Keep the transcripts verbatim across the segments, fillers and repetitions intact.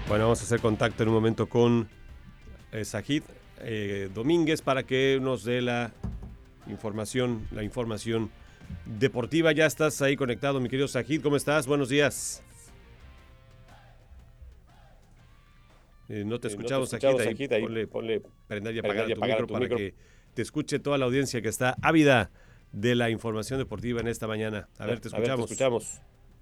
Bueno, vamos a hacer contacto en un momento con eh, Sajid eh, Domínguez para que nos dé la información, la información deportiva. Ya estás ahí conectado, mi querido Sajid. ¿Cómo estás? Buenos días. Eh, no te Eh, no te escuchamos, Sajid. escuchamos, Ahí Sajid, ahí ponle ponle prender y prender apagar y a tu apagar a micro tu para micro. que te escuche toda la audiencia que está ávida de la información deportiva en esta mañana. A ver, te A ver, te escuchamos. escuchamos.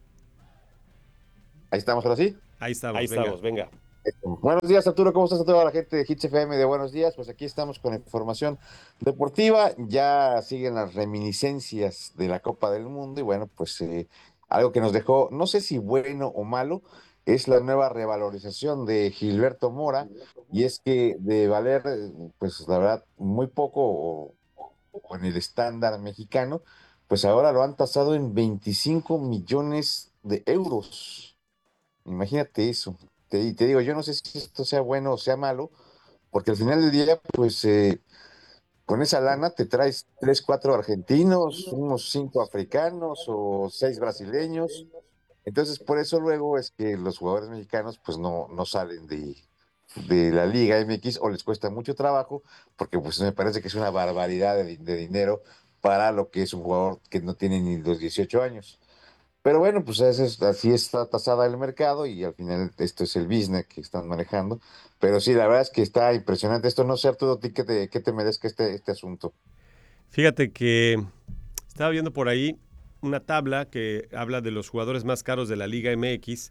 Ahí estamos ahora sí. Ahí Ahí estamos, venga. estamos, venga. Buenos días, Arturo. ¿Cómo estás a toda la gente de Hits F M de Buenos Días? Pues aquí estamos con información deportiva. Ya siguen las reminiscencias de la Copa del Mundo y bueno, pues eh, algo que nos dejó, no sé si bueno o malo, es la nueva revalorización de Gilberto Mora y es que de valer, eh, pues la verdad, muy poco o, o en el estándar mexicano, pues ahora lo han tasado en veinticinco millones de euros. Imagínate eso. Te, y te digo, yo no sé si esto sea bueno o sea malo, porque al final del día, pues eh, con esa lana te traes tres, cuatro argentinos, unos cinco africanos o seis brasileños. Entonces, por eso luego es que los jugadores mexicanos pues no, no salen de, de la Liga M X o les cuesta mucho trabajo, porque pues me parece que es una barbaridad de, de dinero para lo que es un jugador que no tiene ni los dieciocho años. Pero bueno, pues ese es- así está tasada el mercado y al final esto es el business que están manejando. Pero sí, la verdad es que está impresionante esto. No sé, Arturo, ¿a ti qué te, qué te merezca este, este asunto? Fíjate que estaba viendo por ahí una tabla que habla de los jugadores más caros de la Liga M X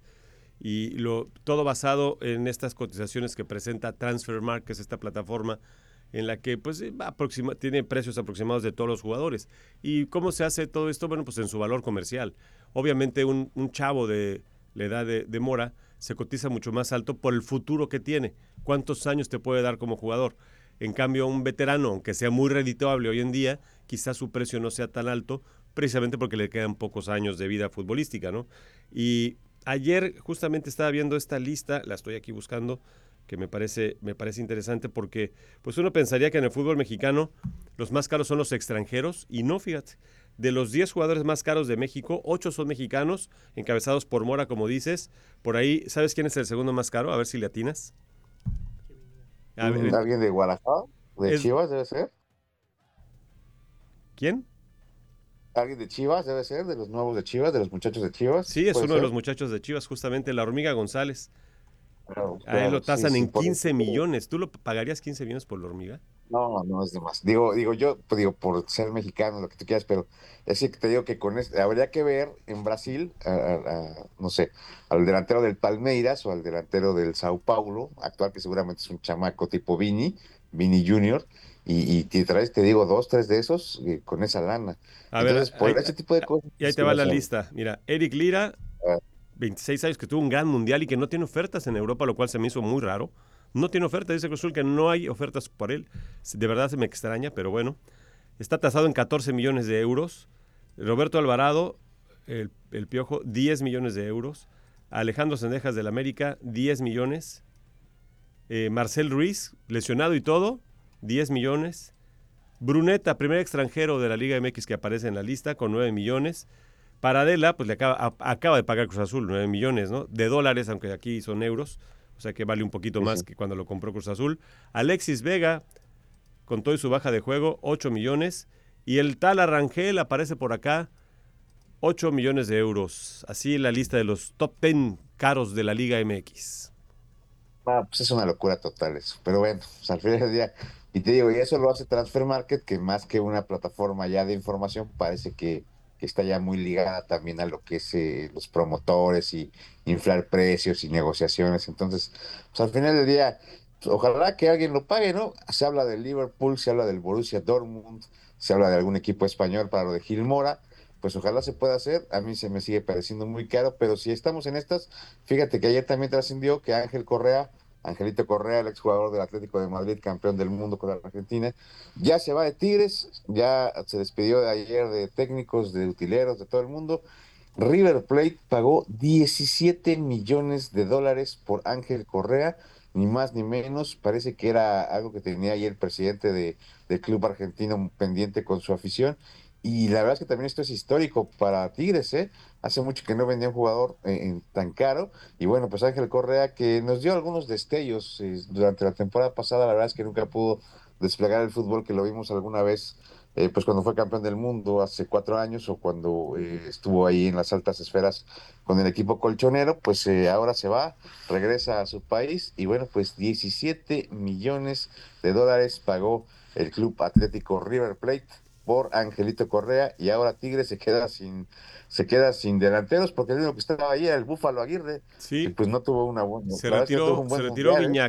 y lo, todo basado en estas cotizaciones que presenta Transfermarkt, que es esta plataforma en la que pues aproxima, tiene precios aproximados de todos los jugadores. ¿Y cómo se hace todo esto? Bueno, pues en su valor comercial. Obviamente un, un chavo de la edad de, de Mora se cotiza mucho más alto por el futuro que tiene. ¿Cuántos años te puede dar como jugador? En cambio, un veterano, aunque sea muy redituable hoy en día, quizás su precio no sea tan alto, precisamente porque le quedan pocos años de vida futbolística, ¿no? Y ayer justamente estaba viendo esta lista, la estoy aquí buscando, que me parece, me parece interesante porque pues uno pensaría que en el fútbol mexicano los más caros son los extranjeros y no, fíjate. De los diez jugadores más caros de México, ocho son mexicanos, encabezados por Mora, como dices. Por ahí, ¿sabes quién es el segundo más caro? A ver si le atinas. A Mm, ver, ¿Alguien de Guadalajara? ¿De es, Chivas debe ser? ¿quién? ¿Alguien de Chivas debe ser? ¿De los nuevos de Chivas? ¿De los muchachos de Chivas? Sí, es ¿Puede uno de los ser? muchachos de Chivas, justamente, la hormiga González. Claro, A él claro, lo sí, tasan sí, en por quince eso. millones. ¿Tú lo pagarías quince millones por la hormiga? No, no es de más. Digo, digo, yo, pues digo, por ser mexicano, lo que tú quieras, pero es que te digo que con este, habría que ver en Brasil, a- a- a, no sé, al delantero del Palmeiras o al delantero del Sao Paulo, actual, que seguramente es un chamaco tipo Vini, Vini Junior, y, y te traes, te digo, dos, tres de esos eh, con esa lana. A ver, Entonces, ahí, por ese tipo de cosas, y ahí te sí va lo la hacen. lista. Mira, Eric Lira, veintiséis años, que tuvo un gran mundial y que no tiene ofertas en Europa, lo cual se me hizo muy raro. No tiene ofertas, dice Cruz Azul que no hay ofertas por él. De verdad se me extraña, pero bueno. Está tasado en catorce millones de euros. Roberto Alvarado, el, el Piojo, diez millones de euros. Alejandro Sendejas del América, diez millones. Eh, Marcel Ruiz, lesionado y todo, diez millones. Bruneta, primer extranjero de la Liga M X que aparece en la lista, con nueve millones. Paradela, pues le acaba, a, acaba de pagar Cruz Azul nueve millones, ¿no? De dólares, aunque aquí son euros. O sea que vale un poquito Sí, más sí. que cuando lo compró Cruz Azul. Alexis Vega, con todo y su baja de juego, ocho millones. Y el tal Arrangel aparece por acá, ocho millones de euros. Así la lista de los top diez caros de la Liga M X. Ah, pues es una locura total eso. Pero bueno, pues al final del día, y te digo, y eso lo hace Transfer Market, que más que una plataforma ya de información, parece que, que está ya muy ligada también a lo que es eh, los promotores y inflar precios y negociaciones. Entonces, pues al final del día, pues, ojalá que alguien lo pague, ¿no? Se habla del Liverpool, se habla del Borussia Dortmund, se habla de algún equipo español para lo de Gil Mora. Pues ojalá se pueda hacer. A mí se me sigue pareciendo muy caro, pero si estamos en estas, fíjate que ayer también trascendió que Ángel Correa, Angelito Correa, el exjugador del Atlético de Madrid, campeón del mundo con la Argentina, ya se va de Tigres, ya se despidió de ayer de técnicos, de utileros, de todo el mundo. River Plate pagó diecisiete millones de dólares por Ángel Correa, ni más ni menos. Parece que era algo que tenía ahí el presidente de, del club argentino pendiente con su afición. y la verdad es que también esto es histórico para Tigres, ¿eh? Hace mucho que no vendía un jugador eh, en- tan caro. Y bueno, pues Ángel Correa, que nos dio algunos destellos eh, durante la temporada pasada, la verdad es que nunca pudo desplegar el fútbol que lo vimos alguna vez, eh, pues cuando fue campeón del mundo hace cuatro años o cuando eh, estuvo ahí en las altas esferas con el equipo colchonero, pues eh, ahora se va, regresa a su país y bueno, pues diecisiete millones de dólares pagó el Club Atlético River Plate por Angelito Correa y ahora Tigres se queda sin, se queda sin delanteros porque el único que estaba ahí era el Búfalo Aguirre y Sí, pues no tuvo una buena, se la verdad es que no tuvo retiró, un se buen retiró mundial, ¿eh?